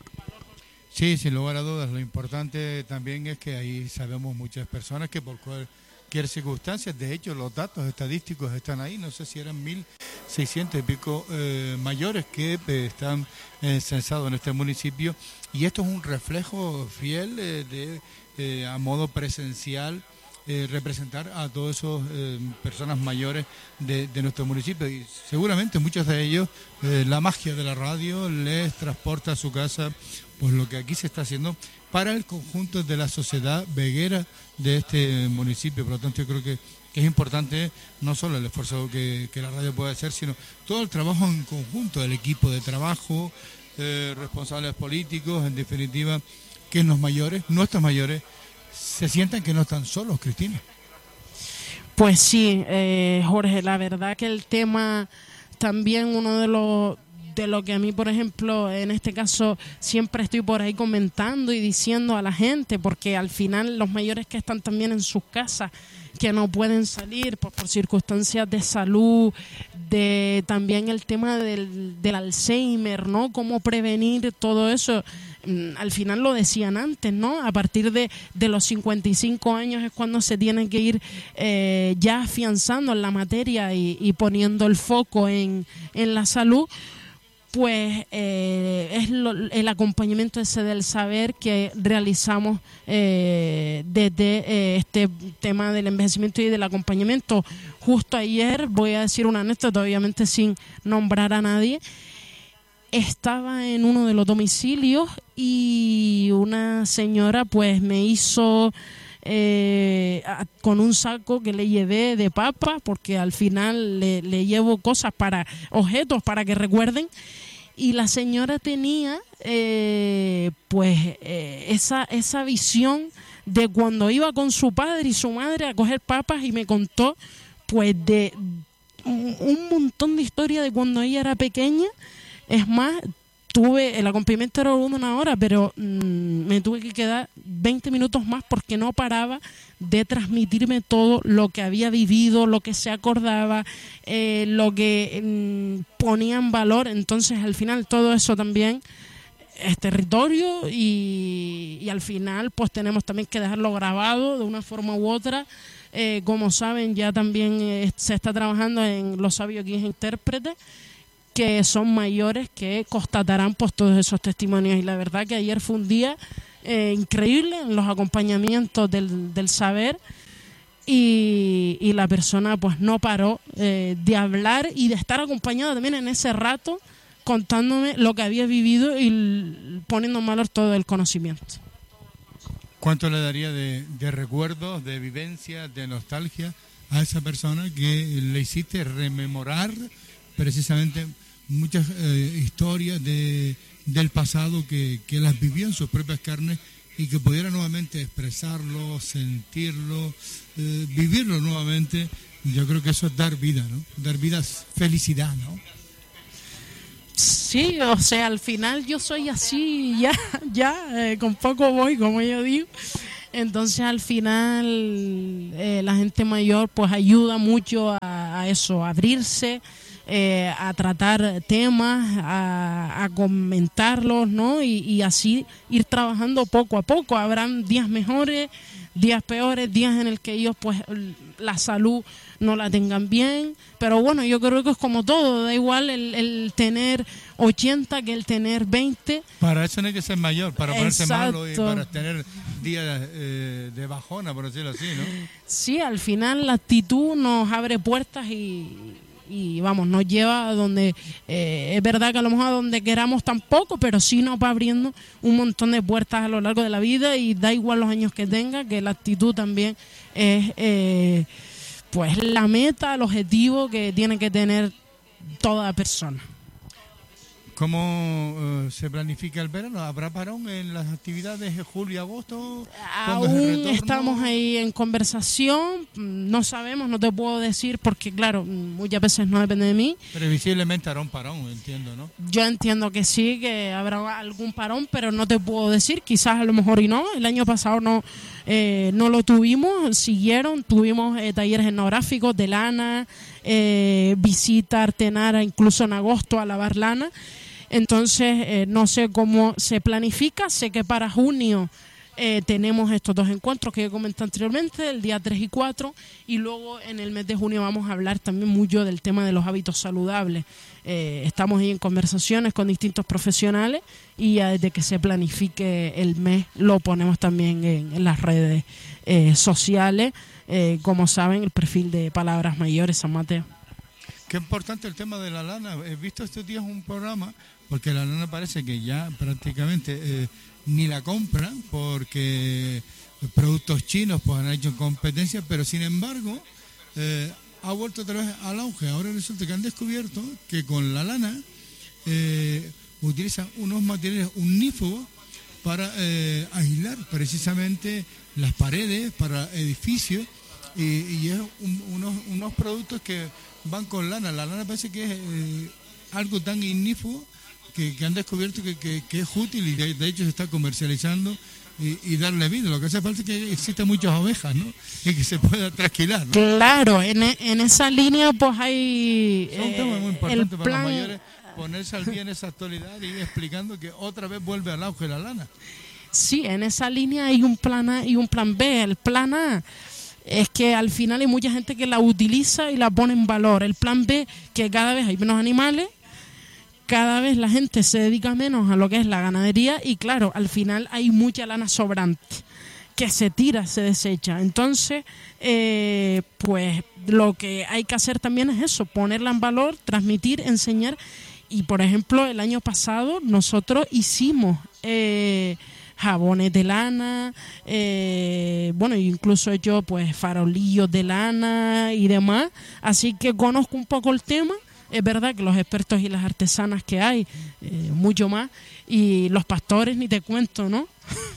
Sí, sin lugar a dudas. Lo importante también es que ahí sabemos muchas personas que por cualquier circunstancia, de hecho los datos estadísticos están ahí, no sé si eran mil seiscientos y pico eh, mayores que eh, están eh, censados en este municipio, y esto es un reflejo fiel eh, de eh, a modo presencial eh, representar a todas esas eh, personas mayores de, de nuestro municipio, y seguramente muchos de ellos eh, la magia de la radio les transporta a su casa, pues lo que aquí se está haciendo para el conjunto de la sociedad veguera de este municipio. Por lo tanto, yo creo que, que es importante no solo el esfuerzo que, que la radio puede hacer, sino todo el trabajo en conjunto, el equipo de trabajo, eh, responsables políticos, en definitiva, que los mayores, nuestros mayores, se sientan que no están solos, Cristina. Pues sí, eh, Jorge, la verdad que el tema también uno de los de lo que a mí, por ejemplo, en este caso siempre estoy por ahí comentando y diciendo a la gente, porque al final los mayores que están también en sus casas, que no pueden salir por, por circunstancias de salud, de también el tema del, del Alzheimer, ¿no? Cómo prevenir todo eso. Al final lo decían antes, ¿no? A partir de, de los cincuenta y cinco años es cuando se tienen que ir eh, ya afianzando en la materia y, y poniendo el foco en, en la salud. Pues eh, es lo, el acompañamiento ese del saber que realizamos eh, desde eh, este tema del envejecimiento y del acompañamiento. Justo ayer, voy a decir una anécdota, obviamente sin nombrar a nadie, estaba en uno de los domicilios y una señora pues me hizo eh, a, con un saco que le llevé de papa, porque al final le, le llevo cosas para, objetos para que recuerden. Y la señora tenía eh, pues eh, esa, esa visión de cuando iba con su padre y su madre a coger papas, y me contó pues de un, un montón de historias de cuando ella era pequeña. Es más, tuve, el acompañamiento era una hora, pero mmm, me tuve que quedar veinte minutos más porque no paraba de transmitirme todo lo que había vivido, lo que se acordaba, eh, lo que mmm, ponía en valor. Entonces, al final, todo eso también es territorio y, y al final, pues tenemos también que dejarlo grabado de una forma u otra. Eh, como saben, ya también eh, se está trabajando en los sabios guías e intérpretes, que son mayores, que constatarán pues todos esos testimonios. Y la verdad que ayer fue un día eh, increíble en los acompañamientos del, del saber, y, y la persona pues no paró eh, de hablar y de estar acompañada también en ese rato contándome lo que había vivido y l- poniendo en valor todo el conocimiento. ¿Cuánto le daría de, de recuerdos, de vivencia, de nostalgia a esa persona que le hiciste rememorar precisamente muchas eh, historias de, del pasado que, que las vivió en sus propias carnes y que pudiera nuevamente expresarlo, sentirlo, eh, vivirlo nuevamente? Yo creo que eso es dar vida, ¿no? Dar vida es felicidad, ¿no? Sí, o sea, al final yo soy así, ya, ya, eh, con poco voy, como yo digo. Entonces, al final, eh, la gente mayor pues ayuda mucho a, a eso, a abrirse, eh, a tratar temas, a, a comentarlos, ¿no? Y, y así ir trabajando poco a poco. Habrán días mejores, días peores, días en el que ellos pues la salud no la tengan bien, pero bueno, yo creo que es como todo, da igual el, el tener ochenta que el tener veinte. Para eso no hay que ser mayor, para ponerse Exacto. malo y para tener días eh, de bajona, por decirlo así, ¿no? Sí, al final la actitud nos abre puertas y, y vamos, nos lleva a donde, eh, es verdad que a lo mejor a donde queramos tampoco, pero sí nos va abriendo un montón de puertas a lo largo de la vida y da igual los años que tenga, que la actitud también es eh, pues la meta, el objetivo que tiene que tener toda persona. ¿Cómo uh, se planifica el verano? ¿Habrá parón en las actividades de julio y agosto? ¿Cuándo es el Aún retorno? estamos ahí en conversación, no sabemos, no te puedo decir porque claro, muchas veces no depende de mí. Previsiblemente hará un parón, entiendo, ¿no? Yo entiendo que sí, que habrá algún parón, pero no te puedo decir, quizás a lo mejor y no. El año pasado no, eh, no lo tuvimos, siguieron, tuvimos eh, talleres etnográficos de lana, eh, visita artenara incluso en agosto a lavar lana. Entonces, eh, no sé cómo se planifica, sé que para junio eh, tenemos estos dos encuentros que yo comenté anteriormente, el día tres y cuatro, y luego en el mes de junio vamos a hablar también mucho del tema de los hábitos saludables. Eh, estamos ahí en conversaciones con distintos profesionales y ya desde que se planifique el mes lo ponemos también en, en las redes eh, sociales, eh, como saben, el perfil de Palabras Mayores San Mateo. Qué importante el tema de la lana. He visto estos días un programa, porque la lana parece que ya prácticamente eh, ni la compran, porque productos chinos pues han hecho competencia, pero sin embargo eh, ha vuelto otra vez al auge. Ahora resulta que han descubierto que con la lana eh, utilizan unos materiales unífugos para eh, aislar precisamente las paredes para edificios y, y es un, unos, unos productos que van con lana. La lana parece que es eh, algo tan ignífugo que, que han descubierto que, que, que es útil y de, de hecho se está comercializando y, y darle vida. Lo que hace falta es que existan muchas ovejas, ¿no? Y que se pueda trasquilar, ¿no? Claro, en, en esa línea pues hay Es un eh, tema muy el importante para plan. los mayores, ponerse al día en esa actualidad y ir explicando que otra vez vuelve al auge la lana. Sí, en esa línea hay un plan A y un plan B. El plan A es que al final hay mucha gente que la utiliza y la pone en valor. El plan B, que cada vez hay menos animales, cada vez la gente se dedica menos a lo que es la ganadería y claro, al final hay mucha lana sobrante que se tira, se desecha. Entonces, eh, pues lo que hay que hacer también es eso, ponerla en valor, transmitir, enseñar. Y por ejemplo, el año pasado nosotros hicimos eh, jabones de lana, eh, bueno, incluso he hecho pues farolillos de lana y demás, así que conozco un poco el tema. Es verdad que los expertos y las artesanas que hay, eh, mucho más, y los pastores ni te cuento, ¿no?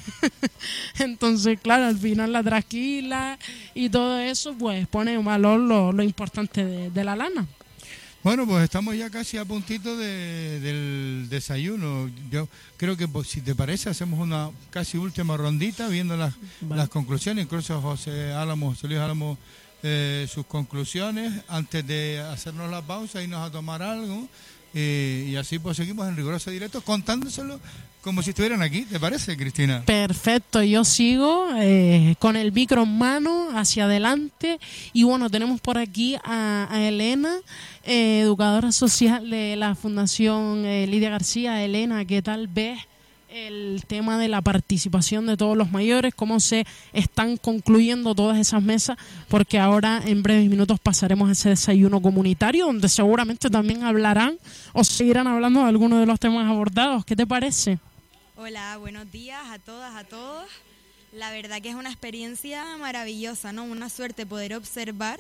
Entonces, claro, al final la trasquila y todo eso, pues pone en valor lo, lo importante de, de la lana. Bueno, pues estamos ya casi a puntito de, del desayuno. Yo creo que pues, si te parece hacemos una casi última rondita viendo las, Vale. las conclusiones. Incluso José Álamo, José Luis Álamo, eh, sus conclusiones antes de hacernos la pausa, irnos a tomar algo eh, y así pues seguimos en riguroso directo contándoselo como si estuvieran aquí. ¿Te parece, Cristina? Perfecto, yo sigo eh, con el micro en mano hacia adelante y bueno, tenemos por aquí a, a Elena, eh, educadora social de la Fundación eh, Lidia García. Elena, ¿qué tal ves el tema de la participación de todos los mayores, cómo se están concluyendo todas esas mesas, porque ahora en breves minutos pasaremos a ese desayuno comunitario, donde seguramente también hablarán o seguirán hablando de algunos de los temas abordados. ¿Qué te parece? Hola, buenos días a todas, a todos. La verdad que es una experiencia maravillosa, ¿no? Una suerte poder observar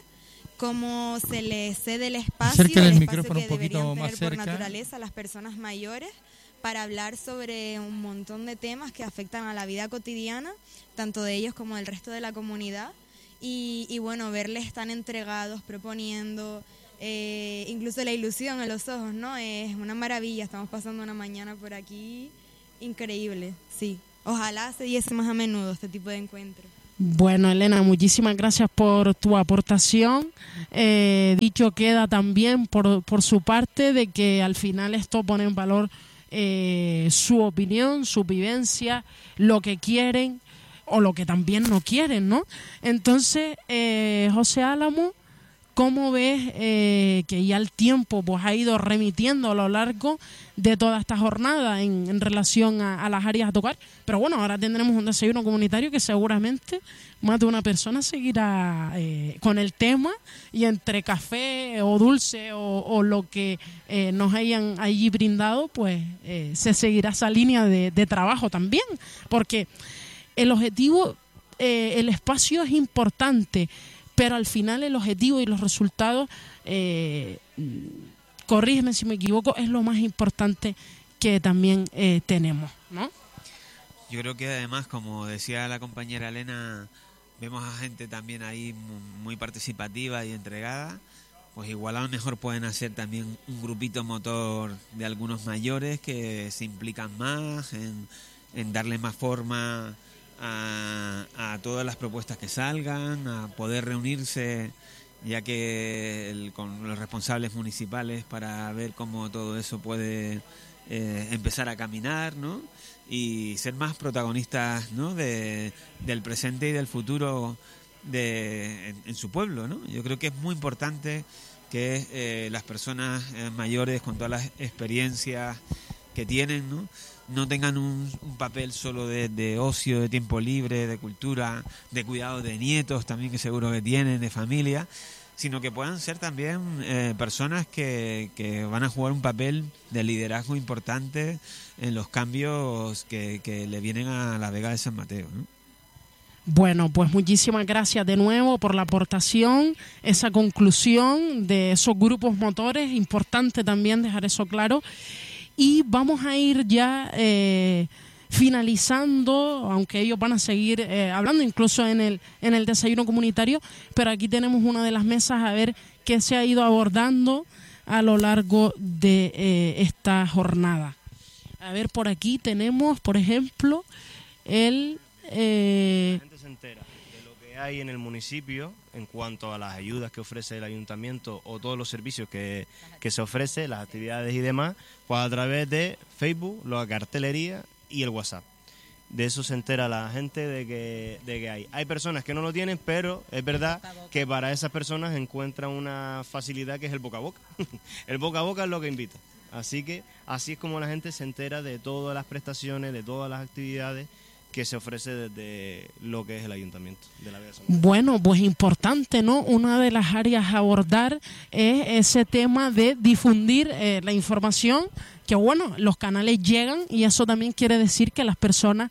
cómo se les cede el espacio, Acércale el el espacio micrófono que un poquito deberían más tener por cerca. naturaleza a las personas mayores, para hablar sobre un montón de temas que afectan a la vida cotidiana, tanto de ellos como del resto de la comunidad. Y, y bueno, verles tan entregados, proponiendo, eh, incluso la ilusión en los ojos, ¿no? Es una maravilla. Estamos pasando una mañana por aquí increíble, sí. Ojalá se diese más a menudo este tipo de encuentros. Bueno, Elena, muchísimas gracias por tu aportación. Eh, dicho queda también por, por su parte de que al final esto pone en valor eh, su opinión, su vivencia, lo que quieren o lo que también no quieren, ¿no? Entonces, eh, José Álamo, ¿cómo ves eh, que ya el tiempo pues ha ido remitiendo a lo largo de toda esta jornada en, en relación a, a las áreas a tocar? Pero bueno, ahora tendremos un desayuno comunitario que seguramente más de una persona seguirá eh, con el tema, y entre café o dulce o, o lo que eh, nos hayan allí brindado, pues eh, se seguirá esa línea de, de trabajo también, porque el objetivo, eh, el espacio es importante, pero al final el objetivo y los resultados, eh, corrígeme si me equivoco, es lo más importante que también eh, tenemos, ¿no? Yo creo que además, como decía la compañera Elena, vemos a gente también ahí muy participativa y entregada. Pues igual a lo mejor pueden hacer también un grupito motor de algunos mayores que se implican más en, en darle más forma A, a todas las propuestas que salgan, a poder reunirse, ya que el, con los responsables municipales, para ver cómo todo eso puede eh, empezar a caminar, ¿no? Y ser más protagonistas, ¿no? de, del presente y del futuro de, en, en su pueblo, ¿no? Yo creo que es muy importante que eh, las personas eh, mayores, con todas las experiencias que tienen, ¿no? no tengan un, un papel solo de, de ocio, de tiempo libre, de cultura, de cuidado de nietos también, que seguro que tienen, de familia, sino que puedan ser también eh, personas que, que van a jugar un papel de liderazgo importante en los cambios que, que le vienen a la Vega de San Mateo, ¿no? Bueno, pues muchísimas gracias de nuevo por la aportación, esa conclusión de esos grupos motores, importante también dejar eso claro. Y vamos a ir ya eh, finalizando, aunque ellos van a seguir eh, hablando incluso en el, en el desayuno comunitario, pero aquí tenemos una de las mesas a ver qué se ha ido abordando a lo largo de eh, esta jornada. A ver, por aquí tenemos, por ejemplo, el... Eh, La gente se entera de lo que hay en el municipio en cuanto a las ayudas que ofrece el ayuntamiento o todos los servicios que, que se ofrece, las actividades y demás, pues a través de Facebook, la cartelería y el WhatsApp. De eso se entera la gente de que, de que hay. Hay personas que no lo tienen, pero es verdad que para esas personas encuentran una facilidad que es el boca a boca. El boca a boca es lo que invita. Así que así es como la gente se entera de todas las prestaciones, de todas las actividades que se ofrece desde lo que es el ayuntamiento de la Vega de San Mateo. Bueno, pues importante, ¿no? Una de las áreas a abordar es ese tema de difundir eh, la información, que bueno, los canales llegan y eso también quiere decir que las personas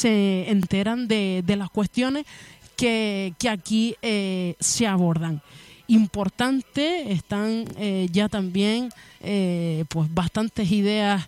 se enteran de, de las cuestiones que, que aquí eh, se abordan. Importante, están eh, ya también eh, pues bastantes ideas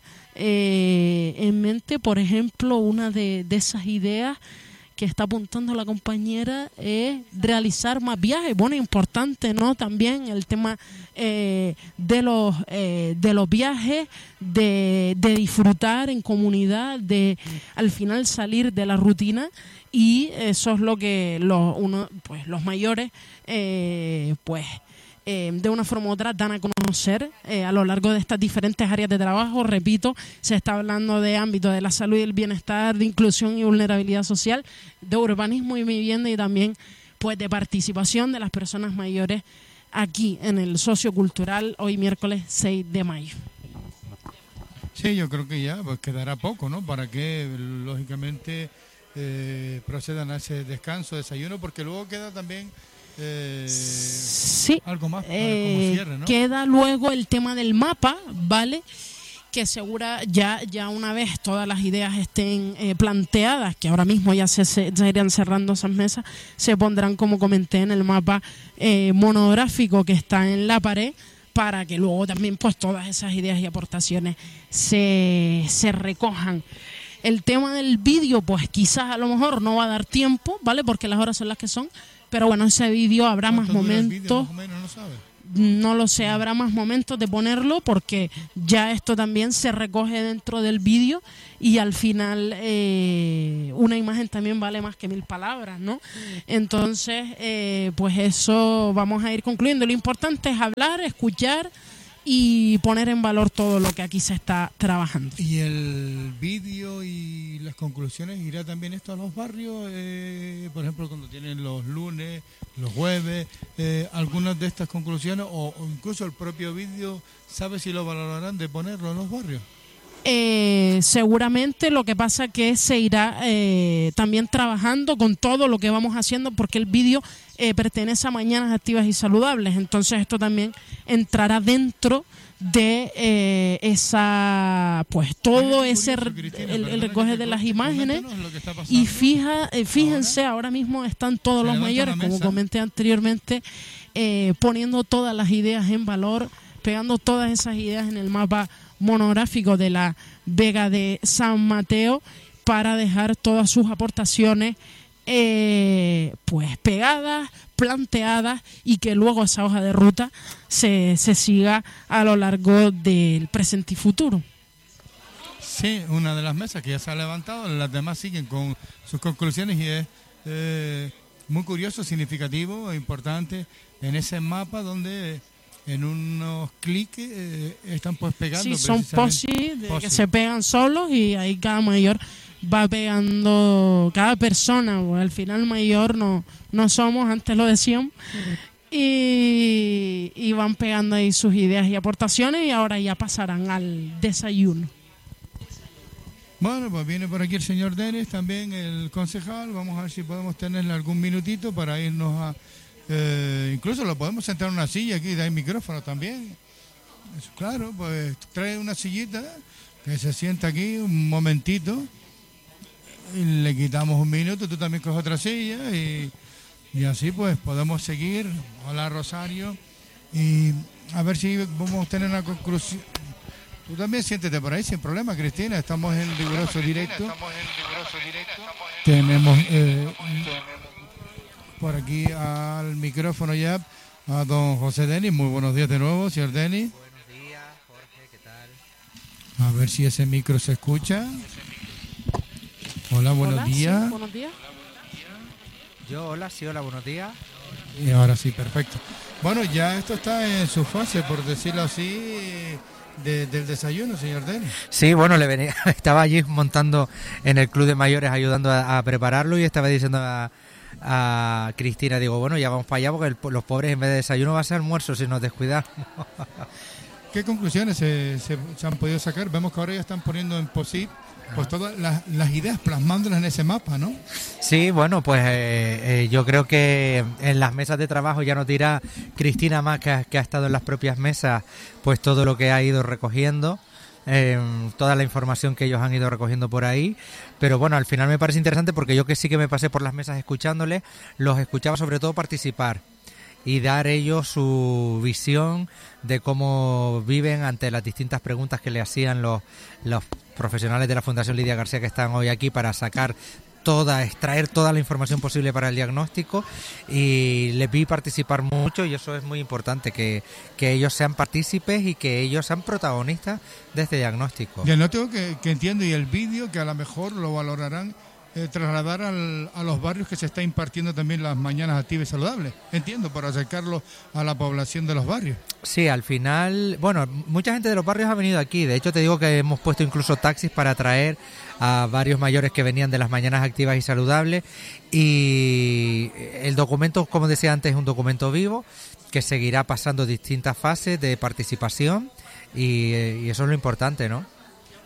eh, en mente. Por ejemplo, una de, de esas ideas que está apuntando la compañera es realizar más viajes. Bueno, importante, ¿no? También el tema eh, de los eh, de los viajes, de, de disfrutar en comunidad, de al final salir de la rutina, y eso es lo que los uno pues los mayores eh, pues Eh, de una forma u otra dan a conocer eh, a lo largo de estas diferentes áreas de trabajo. Repito, se está hablando de ámbito de la salud y el bienestar, de inclusión y vulnerabilidad social, de urbanismo y vivienda, y también pues de participación de las personas mayores aquí en el sociocultural, hoy miércoles seis de mayo. Sí, yo creo que ya pues quedará poco, ¿no? Para que, lógicamente, eh, procedan a ese descanso, desayuno, porque luego queda también eh, sí, algo más para eh, como cierre, ¿no? Queda luego el tema del mapa, ¿vale? Que segura ya ya una vez todas las ideas estén eh, planteadas, que ahora mismo ya se, se ya irían cerrando esas mesas, se pondrán, como comenté, en el mapa eh, monográfico que está en la pared, para que luego también pues todas esas ideas y aportaciones se, se recojan. El tema del vídeo, pues quizás a lo mejor no va a dar tiempo, ¿vale? Porque las horas son las que son, pero bueno, ese vídeo habrá más momentos. Más o menos, ¿no sabes? No lo sé, habrá más momentos de ponerlo, porque ya esto también se recoge dentro del vídeo y al final eh, una imagen también vale más que mil palabras, ¿no? Entonces, eh, pues eso vamos a ir concluyendo. Lo importante es hablar, escuchar y poner en valor todo lo que aquí se está trabajando. ¿Y el vídeo y las conclusiones irá también esto a los barrios? Eh, por ejemplo, cuando tienen los lunes, los jueves, eh, algunas de estas conclusiones o, o incluso el propio vídeo, ¿sabe si lo valorarán de ponerlo en los barrios? Eh, seguramente, lo que pasa que se irá eh, también trabajando con todo lo que vamos haciendo, porque el vídeo eh, pertenece a Mañanas Activas y Saludables, entonces esto también entrará dentro de eh, esa, pues todo ese el, el recoge de las imágenes. Y fija, eh, fíjense, ahora mismo están todos los mayores, como comenté anteriormente, eh, poniendo todas las ideas en valor, pegando todas esas ideas en el mapa monográfico de la Vega de San Mateo, para dejar todas sus aportaciones eh, pues pegadas, planteadas, y que luego esa hoja de ruta se, se siga a lo largo del presente y futuro. Sí, una de las mesas que ya se ha levantado, las demás siguen con sus conclusiones y es eh, muy curioso, significativo e importante en ese mapa donde en unos clics eh, están pues pegando. Sí, son posis que se pegan solos y ahí cada mayor va pegando, cada persona, pues al final mayor no, no somos, antes lo decíamos, y, y van pegando ahí sus ideas y aportaciones, y ahora ya pasarán al desayuno. Bueno, pues viene por aquí el señor Denis, también el concejal. Vamos a ver si podemos tenerle algún minutito para irnos a... Eh, incluso lo podemos sentar en una silla aquí, hay micrófono también. Eso, claro, pues trae una sillita que se sienta aquí un momentito y le quitamos un minuto, tú también coges otra silla y, y así pues podemos seguir. Hola Rosario, y a ver si vamos a tener una conclusión. Tú también siéntete por ahí sin problema, Cristina, estamos en riguroso directo. Tenemos eh, por aquí al micrófono ya a don José Denis. Muy buenos días de nuevo, señor Denis. Buenos días, Jorge, ¿qué tal? A ver si ese micro se escucha. Hola, buenos hola, días. Sí, buenos días. Yo, hola, sí, hola, buenos días. Y ahora sí, perfecto. Bueno, ya esto está en su fase, por decirlo así, de, del desayuno, señor Denis. Sí, bueno, le venía, estaba allí montando en el Club de Mayores, ayudando a, a prepararlo, y estaba diciendo a... a Cristina, digo, bueno, ya vamos para allá porque el, los pobres en vez de desayuno va a ser almuerzo si nos descuidamos. ¿Qué conclusiones se, se, se han podido sacar? Vemos que ahora ya están poniendo en posit pues todas las, las ideas, plasmándolas en ese mapa, ¿no? Sí, bueno, pues eh, eh, yo creo que en las mesas de trabajo ya nos dirá Cristina más, que ha, que ha estado en las propias mesas, pues todo lo que ha ido recogiendo. Eh, toda la información que ellos han ido recogiendo por ahí, pero bueno, al final me parece interesante porque yo que sí que me pasé por las mesas escuchándoles, los escuchaba sobre todo participar y dar ellos su visión de cómo viven ante las distintas preguntas que le hacían los, los profesionales de la Fundación Lidia García que están hoy aquí para sacar toda, extraer toda la información posible para el diagnóstico, y les vi participar mucho, y eso es muy importante, que, que ellos sean partícipes y que ellos sean protagonistas de este diagnóstico. Y el notigo que, que entiendo, y el vídeo que a lo mejor lo valorarán, eh, trasladar al, a los barrios que se está impartiendo también las mañanas activas y saludables, entiendo, para acercarlo a la población de los barrios. Sí, al final, bueno, mucha gente de los barrios ha venido aquí, de hecho te digo que hemos puesto incluso taxis para traer a varios mayores que venían de las mañanas activas y saludables, y el documento, como decía antes, es un documento vivo que seguirá pasando distintas fases de participación, y, y eso es lo importante, ¿no?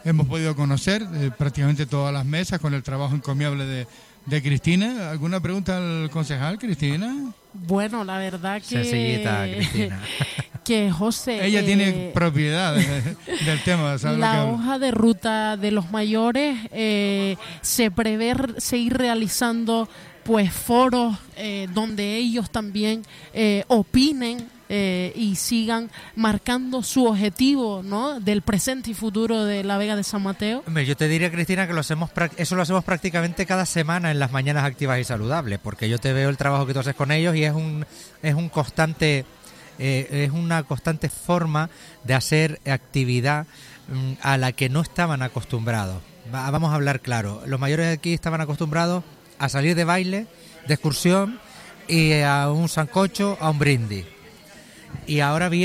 hemos podido conocer eh, prácticamente todas las mesas con el trabajo encomiable de, de Cristina. ¿Alguna pregunta al concejal, Cristina? Bueno, la verdad que... Sencillita, Cristina. Que José... Ella eh, tiene propiedad de, del tema, ¿sabes la lo que hablo? hoja de ruta de los mayores eh, se prevé seguir realizando pues foros eh, donde ellos también eh, opinen eh, y sigan marcando su objetivo, ¿no?, del presente y futuro de la Vega de San Mateo. Hombre, yo te diría, Cristina, que lo hacemos eso lo hacemos prácticamente cada semana en las mañanas activas y saludables, porque yo te veo el trabajo que tú haces con ellos y es un es un constante eh, es una constante forma de hacer actividad mm, a la que no estaban acostumbrados. Va, vamos a hablar claro. Los mayores de aquí estaban acostumbrados a salir de baile, de excursión y a un sancocho, a un brindis. Y ahora viene